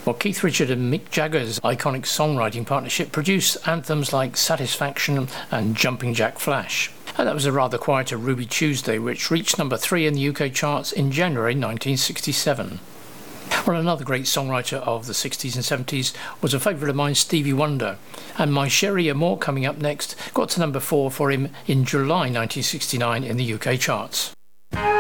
Well, Keith Richards and Mick Jagger's iconic songwriting partnership produced anthems like Satisfaction and Jumping Jack Flash. And that was a rather quieter Ruby Tuesday, which reached number 3 in the UK charts in January 1967. Well, another great songwriter of the 60s and 70s was a favourite of mine, Stevie Wonder. And My Cherie Amour, coming up next, got to number 4 for him in July 1969 in the UK charts.